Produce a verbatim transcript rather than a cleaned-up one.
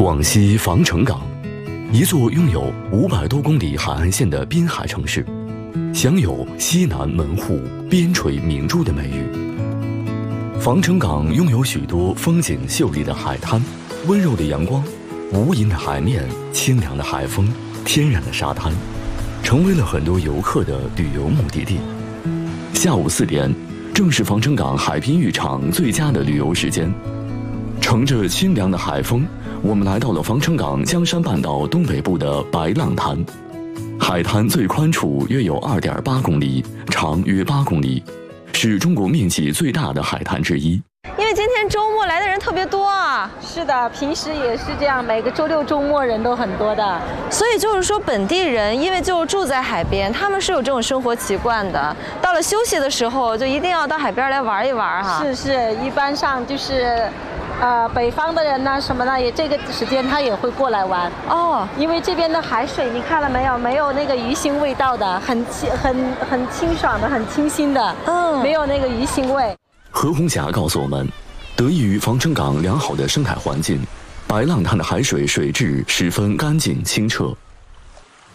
广西防城港，一座拥有五百多公里海岸线的滨海城市，享有西南门户、边陲明珠的美誉。防城港拥有许多风景秀丽的海滩、温柔的阳光、无垠的海面、清凉的海风、天然的沙滩，成为了很多游客的旅游目的地。下午四点，正是防城港海滨浴场最佳的旅游时间。乘着清凉的海风，我们来到了防城港江山半岛东北部的白浪滩。海滩最宽处约有 二点八公里，长约八公里，是中国面积最大的海滩之一。 因为今天周末来的人特别多啊。 是的，平时也是这样，每个周六周末人都很多的。 所以就是说，本地人因为就住在海边，他们是有这种生活习惯的。到了休息的时候，就一定要到海边来玩一玩哈。 是是，一般上就是，呃，北方的人呢，什么呢，也这个时间他也会过来玩哦。 因为这边的海水，你看了没有？没有那个鱼腥味道的，很清很很清爽的，很清新的，嗯，没有那个鱼腥味。 何红霞告诉我们，得益于防城港良好的生态环境，白浪滩的海水水质十分干净清澈，